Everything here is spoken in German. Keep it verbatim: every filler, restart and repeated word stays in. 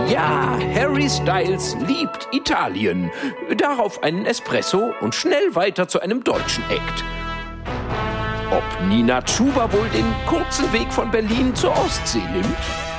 Ja, Harry Styles liebt Italien. Darauf einen Espresso und schnell weiter zu einem deutschen Act. Ob Nina Chuba wohl den kurzen Weg von Berlin zur Ostsee nimmt?